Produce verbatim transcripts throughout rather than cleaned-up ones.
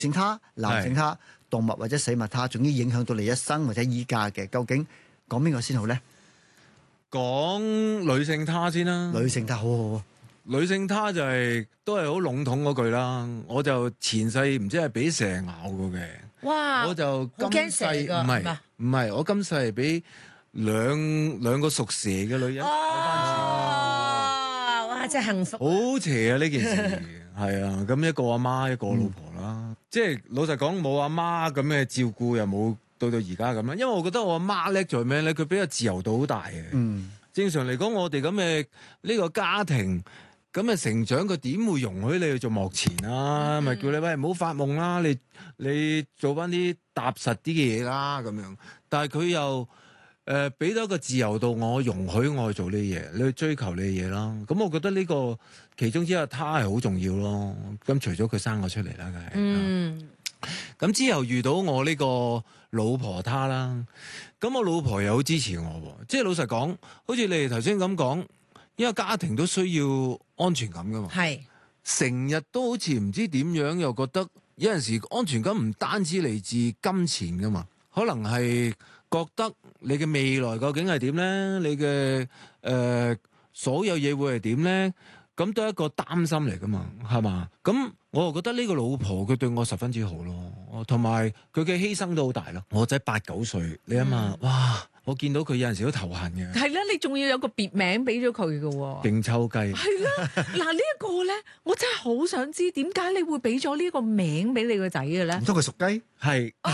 性他、男性他、動物或者死物他，總之影響到你一生或者依家嘅，究竟講邊個先好咧？ 講女性他先啦。 女性他好好啊。 女性他就係、是、都係好籠統嗰句啦。我就前世唔知係俾蛇咬過嘅。 哇！ 我就今世唔係唔係，我今世係俾兩兩個屬蛇嘅女人。 哦，哇！真係幸福。 好邪啊！呢件事係啊，咁一個阿媽，一個老婆啦。嗯、即係老實講，冇阿媽咁嘅照顧，又冇到到而家咁啦。因為我覺得我阿媽叻在咩咧？佢比較自由度好大嘅。嗯，正常嚟講，我哋咁嘅呢個家庭。咁啊，成長佢點會容許你去做幕前啊？咪、嗯、叫你喂唔好發夢啦！你你做翻啲踏實啲嘅嘢啦，咁樣。但係佢又誒俾到一個自由度，我容許我去做呢啲嘢，你去追求呢啲嘢啦。咁我覺得呢個其中之一，他係好重要咯。咁除咗佢生我出嚟啦，梗係。嗯。咁之後遇到我呢個老婆他啦，咁我老婆又好支持我喎。即係老實講，好似你哋頭先咁講。因為家庭都需要安全感噶嘛，係成日都好似唔知點樣，又覺得有陣時安全感唔單止嚟自金錢噶嘛，可能係覺得你嘅未來究竟係點咧？你嘅誒、呃、所有嘢會係點咧？咁都係一個擔心嚟噶嘛，係嘛？咁我又覺得呢個老婆佢對我十分之好咯，同埋佢嘅犧牲都好大咯。我仔八九歲，你諗下，嗯、哇！我見到佢有陣時都頭痕嘅。係啦，你仲要有個別名俾咗佢嘅喎。 勁抽雞。係啦，嗱呢一個咧，我真係好想知點解你會俾咗呢一個名俾你個仔嘅咧？ 唔通佢屬雞？ 係。 哦，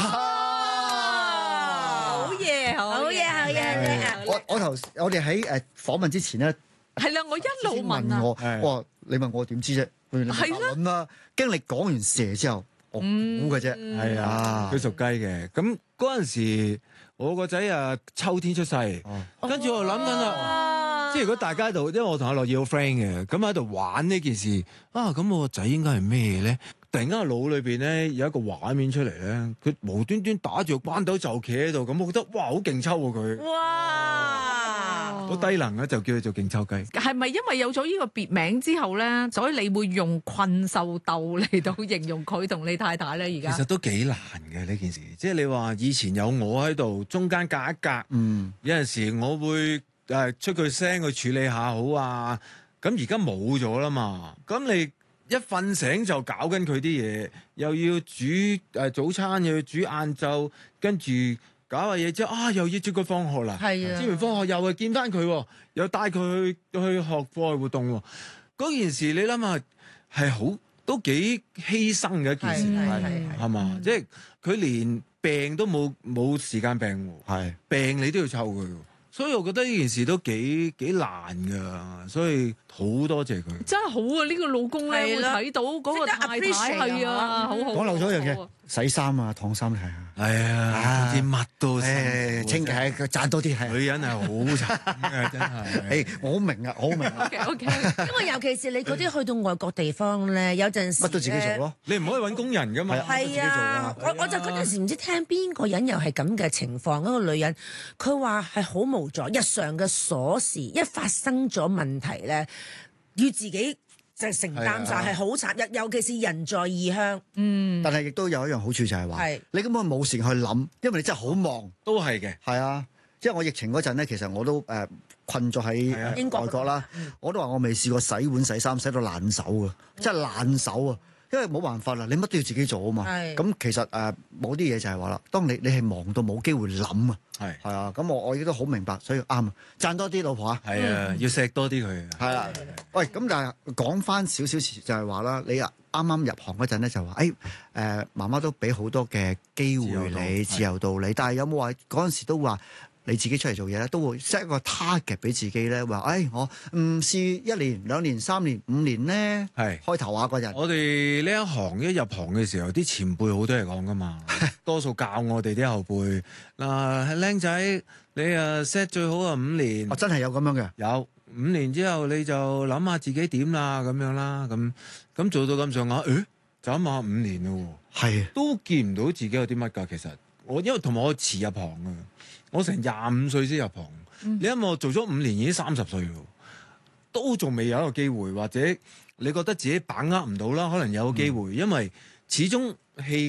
好嘢，好嘢，好嘢！ 我我頭我哋喺誒訪問之前咧， 係啦，我一路問啊。 我哇，你問我點知啫？係啦。經歷講完蛇之後，我估嘅啫。 係啊，佢屬雞嘅。咁嗰陣時。我個仔啊，秋天出世，跟住、哦、我諗緊啦，即係如果大家喺度，因為我同阿樂爾好 friend 嘅，咁喺度玩呢件事啊，咁我個仔應該係咩咧？突然間個腦裏邊咧有一個畫面出嚟咧，佢無端端打住個關斗就企喺度，咁我覺得哇，好勁抽喎佢！哇，好低能啊，就叫佢做勁抽雞。係咪因為有咗呢個別名之後咧，所以你會用困獸鬥嚟到形容佢同你太太咧？而家其實都幾難嘅呢件事，即係你話以前有我喺度，中間隔一隔，嗯，有陣時我會誒出句聲去處理下好啊，咁而家冇咗啦嘛，咁你。一瞓醒就搞緊佢啲嘢，又要煮誒、呃、早餐，又要煮晏晝，跟住搞下嘢之後啊，又要接佢放學啦。係啊，接完放學又係見翻佢，又帶佢去去學課外活動。嗰件事你諗下係好都幾犧牲嘅一件事，係係嘛？即係佢連病都冇冇時間病喎，係病你都要湊佢。所以我覺得呢件事都幾幾難㗎，所以好多謝佢。真係好啊！呢、呢個老公咧會睇到嗰個太太係啊，好好。講漏咗一樣嘢，洗衫啊、燙衫係啊。係啊，啲乜都誒清潔，佢賺多啲係。女人係好慘嘅，真係。誒，我好明啊，我好明。O K O K。因為尤其是你嗰啲去到外國地方咧，有陣時乜都自己做咯。你唔可以揾工人㗎嘛。係啊，我我就嗰陣時唔知聽邊個人又係咁嘅情況，嗰個女人佢話係好無助，日常嘅瑣事一發生咗問題咧，要自己就承擔晒，係好慘。尤尤其是人在異鄉，嗯。但係亦都有一樣好處就係話，係你根本冇時間去諗，因為你真係好忙。都係嘅，係啊。即係我疫情嗰陣咧，其實我都誒、呃、困咗喺英國外國啦。我都話我未試過洗碗洗衫洗到爛手㗎，真係爛手啊！因為冇辦法啦，你乜都要自己做啊嘛。咁其實誒冇啲嘢就係話啦，當你你係忙到冇機會諗啊。係係啊，咁我我亦都好明白，所以啱啊，讚多啲老婆啊。係啊，要錫多啲佢。係啊，喂，咁但係講翻少少事就係話啦，你啊啱啱入行嗰陣咧就話，誒誒媽媽都俾好多嘅機會你，自由道理，但係有冇話嗰陣時都話？你自己出嚟做嘢咧，都會 set 一個 target 俾自己咧，話誒、哎、我唔試一年、兩年、三年、五年咧，係開頭啊嗰陣。我哋呢一行一入行嘅時候，啲前輩好多嘢講噶嘛，多數教我哋啲後輩嗱，僆仔你誒 set 最好啊五年。我、哦、真係有咁樣嘅，有五年之後你就諗下自己點啦咁樣啦，咁咁做到咁上下，誒就諗下五年咯，係都見唔到自己有啲乜㗎。其實我因為同埋我遲入行啊。我成廿五歲先入行，嗯、你因為我做咗五年已經三十歲喎，都仲未有一個機會，或者你覺得自己把握唔到啦，可能有個機會，嗯、因為始終戲